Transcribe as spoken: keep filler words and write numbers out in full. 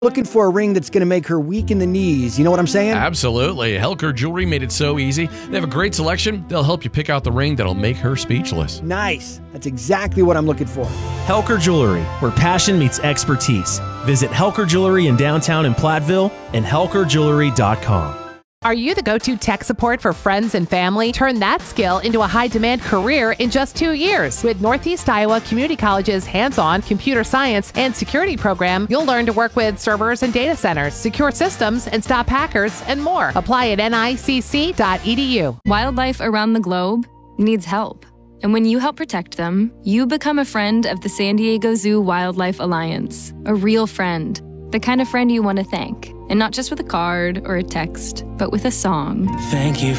Looking for a ring that's going to make her weak in the knees. You know what I'm saying? Absolutely. Helker Jewelry made it so easy. They have a great selection. They'll help you pick out the ring that'll make her speechless. Nice. That's exactly what I'm looking for. Helker Jewelry, where passion meets expertise. Visit Helker Jewelry in downtown in Platteville and helker jewelry dot com. Are you the go-to tech support for friends and family? Turn that skill into a high-demand career in just two years. With Northeast Iowa Community College's hands-on computer science and security program, you'll learn to work with servers and data centers, secure systems, and stop hackers, and more. Apply at N I C C dot E D U. Wildlife around the globe needs help. And when you help protect them, you become a friend of the San Diego Zoo Wildlife Alliance. A real friend. The kind of friend you want to thank. And not just with a card or a text, but with a song. Thank you